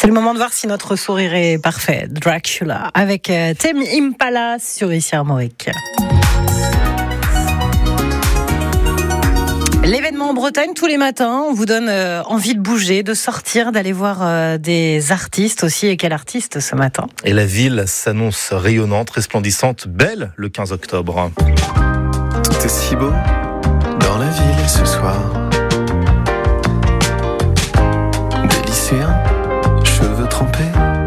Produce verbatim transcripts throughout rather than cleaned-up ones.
C'est le moment de voir si notre sourire est parfait. Dracula avec euh, Tame Impala sur Ici Armorique. L'événement en Bretagne, tous les matins, on vous donne euh, envie de bouger, de sortir, d'aller voir euh, des artistes aussi. Et quel artiste ce matin ? Et la ville s'annonce rayonnante, resplendissante, belle le quinze octobre. Tout est si beau dans la ville ce soir. Des lycéens, cheveux trempés.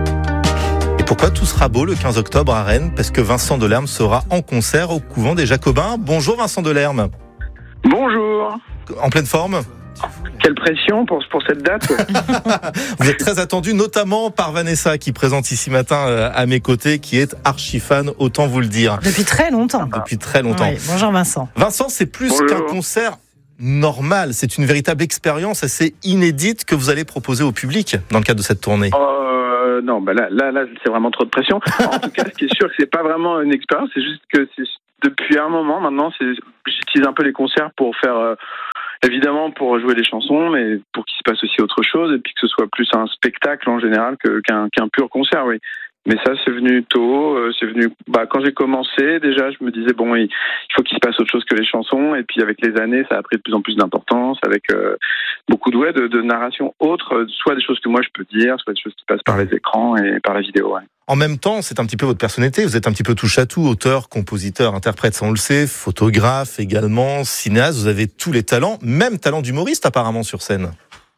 Et pourquoi tout sera beau le quinze octobre à Rennes ? Parce que Vincent Delerme sera en concert au couvent des Jacobins. Bonjour Vincent Delerme. Bonjour. En pleine forme ? Quelle pression pour, pour cette date. Vous êtes très attendu, notamment par Vanessa, qui présente ici matin à mes côtés, qui est archi fan, autant vous le dire. Depuis très longtemps. Depuis très longtemps. Oui, bonjour Vincent. Vincent, c'est plus Bonjour. qu'un concert normal, c'est une véritable expérience assez inédite que vous allez proposer au public dans le cadre de cette tournée. Euh, non, bah là, là, là, c'est vraiment trop de pression. En tout cas, ce qui est sûr, c'est pas vraiment une expérience, c'est juste que c'est depuis un moment maintenant, c'est, j'utilise un peu les concerts pour faire, euh, évidemment pour jouer les chansons, mais pour qu'il se passe aussi autre chose, et puis que ce soit plus un spectacle en général que, qu'un, qu'un pur concert, oui. Mais ça, c'est venu tôt, euh, c'est venu, bah, quand j'ai commencé, déjà, je me disais, bon, il, il faut qu'il se passe autre chose que les chansons, et puis avec les années, ça a pris de plus en plus d'importance, avec euh, beaucoup de, ouais, de, de narration autre, soit des choses que moi je peux dire, soit des choses qui passent par les écrans et par la vidéo, ouais. En même temps, c'est un petit peu votre personnalité, vous êtes un petit peu touche-à-tout, auteur, compositeur, interprète, ça on le sait, photographe également, cinéaste, vous avez tous les talents, même talent d'humoriste apparemment sur scène.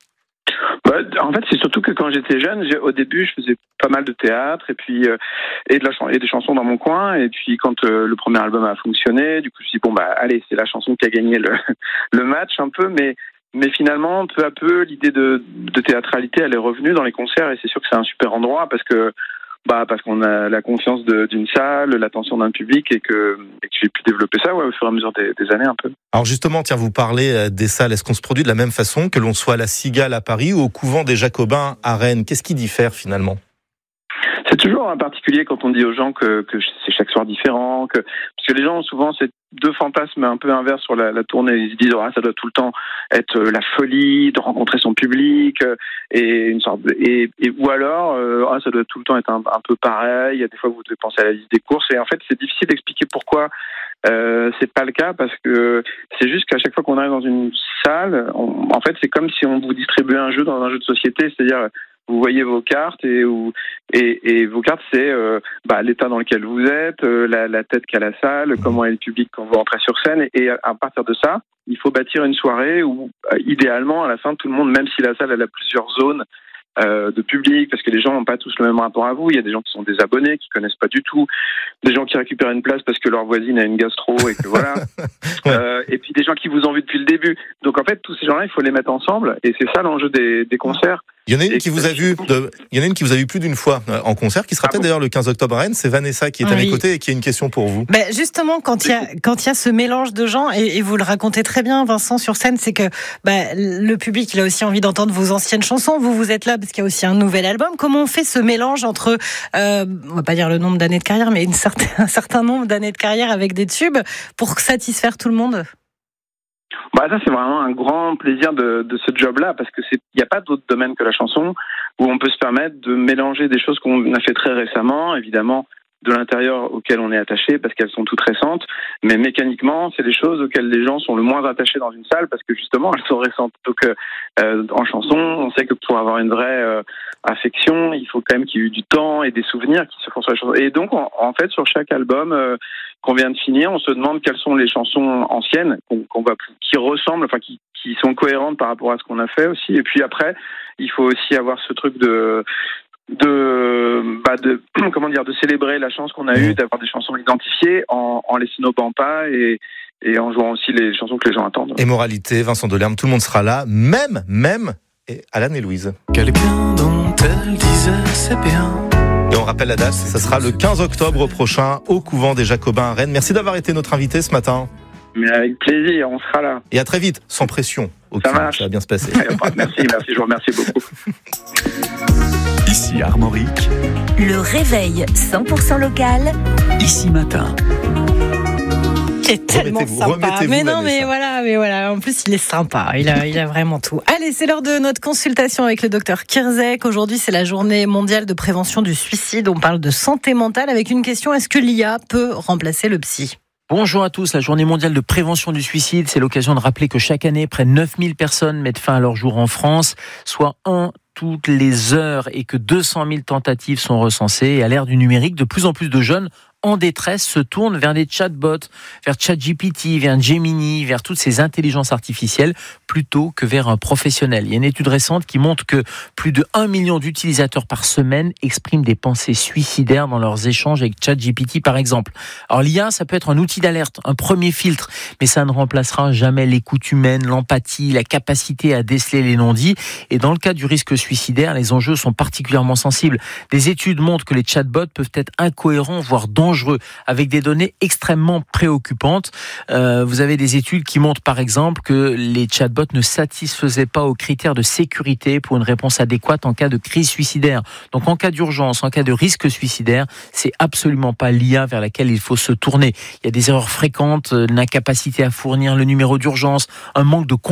Bah, en fait, c'est surtout que quand j'étais jeune, j'ai, au début, je faisais pas mal de théâtre et puis euh, et de la ch- et des chansons dans mon coin. Et puis quand euh, le premier album a fonctionné, du coup, je me suis dit bon bah allez, c'est la chanson qui a gagné le le match un peu, mais mais finalement, peu à peu, l'idée de de théâtralité, elle est revenue dans les concerts et c'est sûr que c'est un super endroit parce que bah parce qu'on a la confiance de, d'une salle, l'attention d'un public et que, et que j'ai pu développer ça ouais, au fur et à mesure des, des années un peu. Alors justement, tiens, vous parlez des salles, est-ce qu'on se produit de la même façon que l'on soit à la Cigale à Paris ou au couvent des Jacobins à Rennes ? Qu'est-ce qui diffère finalement ? C'est toujours un particulier quand on dit aux gens que, que c'est chaque soir différent, que parce que les gens ont souvent ces deux fantasmes un peu inverses sur la, la tournée. Ils se disent ah, ça doit tout le temps être la folie de rencontrer son public et une sorte de, et, et ou alors euh, ah, ça doit tout le temps être un, un peu pareil. Il y a des fois vous devez penser à la liste des courses et en fait c'est difficile d'expliquer pourquoi euh, c'est pas le cas parce que c'est juste qu'à chaque fois qu'on arrive dans une salle, on, en fait c'est comme si on vous distribuait un jeu dans un jeu de société, c'est-à-dire vous voyez vos cartes et, ou, et, et vos cartes, c'est euh, bah, l'état dans lequel vous êtes, euh, la, la tête qu'a la salle, comment est le public quand vous rentrez sur scène. Et à, à partir de ça, il faut bâtir une soirée où, euh, idéalement, à la fin, tout le monde, même si la salle elle a plusieurs zones euh, de public, parce que les gens n'ont pas tous le même rapport à vous. Il y a des gens qui sont des abonnés, qui connaissent pas du tout, des gens qui récupèrent une place parce que leur voisine a une gastro et que voilà. ouais. euh, et puis des gens qui vous ont vu depuis le début. Donc en fait, tous ces gens-là, il faut les mettre ensemble. Et c'est ça l'enjeu des, des concerts. Il y en a une qui vous a vu, de, il y en a une qui vous a vu plus d'une fois en concert, qui sera ah peut-être bon d'ailleurs le quinze octobre à Rennes. C'est Vanessa qui est oui. à mes côtés et qui a une question pour vous. Ben justement, quand il y a quand il y a ce mélange de gens et, et vous le racontez très bien, Vincent, sur scène, c'est que ben, le public il a aussi envie d'entendre vos anciennes chansons. Vous vous êtes là parce qu'il y a aussi un nouvel album. Comment on fait ce mélange entre, euh, on va pas dire le nombre d'années de carrière, mais une certaine, un certain nombre d'années de carrière avec des tubes pour satisfaire tout le monde? Bah ça c'est vraiment un grand plaisir de, de ce job-là parce que c'est il n'y a pas d'autre domaine que la chanson où on peut se permettre de mélanger des choses qu'on a fait très récemment, évidemment de l'intérieur auquel on est attaché parce qu'elles sont toutes récentes, mais mécaniquement c'est des choses auxquelles les gens sont le moins attachés dans une salle parce que justement elles sont récentes. Donc euh, en chanson, on sait que pour avoir une vraie euh, affection, il faut quand même qu'il y ait eu du temps et des souvenirs qui se font sur la chanson. Et donc en, en fait sur chaque album euh, qu'on vient de finir, on se demande quelles sont les chansons anciennes qu'on, qu'on va, qui ressemblent, enfin qui, qui sont cohérentes par rapport à ce qu'on a fait aussi. Et puis après, il faut aussi avoir ce truc de de, bah de comment dire, de célébrer la chance qu'on a eue d'avoir des chansons identifiées en, en les snobant pas et et en jouant aussi les chansons que les gens attendent. Et moralité, Vincent Delerme, tout le monde sera là, même même et Alan et Louise. Quelqu'un dont elle disait c'est bien. Et on rappelle la date, ça sera le quinze octobre prochain au couvent des Jacobins à Rennes. Merci d'avoir été notre invité ce matin. Mais avec plaisir, on sera là. Et à très vite, sans pression. Aucune, ça marche. Ça va bien se passer. Merci, merci, je vous remercie beaucoup. Ici Armorique. Le réveil cent pour cent local. Ici matin. est tellement Remettez-vous, sympa. remettez-vous, Mais non, Vanessa. mais voilà, mais voilà. En plus, il est sympa. Il a, il a vraiment tout. Allez, c'est l'heure de notre consultation avec le docteur Kirzek. Aujourd'hui, c'est la journée mondiale de prévention du suicide. On parle de santé mentale avec une question. Est-ce que l'I A peut remplacer le psy ? Bonjour à tous, la journée mondiale de prévention du suicide, c'est l'occasion de rappeler que chaque année, près de neuf mille personnes mettent fin à leur jour en France, soit un toutes les heures, et que deux cent mille tentatives sont recensées. Et à l'ère du numérique, de plus en plus de jeunes en détresse se tournent vers des chatbots, vers ChatGPT, vers Gemini, vers toutes ces intelligences artificielles, plutôt que vers un professionnel. Il y a une étude récente qui montre que plus de un million d'utilisateurs par semaine expriment des pensées suicidaires dans leurs échanges avec ChatGPT, par exemple. Alors l'I A, ça peut être un outil d'alerte, un premier filtre, mais ça ne remplacera jamais l'écoute humaine, l'empathie, la capacité à déceler les non-dits. Et dans le cas du risque suicidaire, les enjeux sont particulièrement sensibles. Des études montrent que les chatbots peuvent être incohérents, voire dangereux, avec des données extrêmement préoccupantes. Euh, vous avez des études qui montrent par exemple que les chatbots ne satisfaisaient pas aux critères de sécurité pour une réponse adéquate en cas de crise suicidaire. Donc en cas d'urgence, en cas de risque suicidaire, c'est absolument pas l'I A vers laquelle il faut se tourner. Il y a des erreurs fréquentes, une incapacité à fournir le numéro d'urgence, un manque de